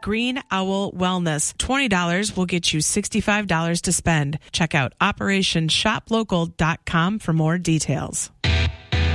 Green Owl Wellness. $20 will get you $65 to spend. Check out OperationShopLocal.com for more details.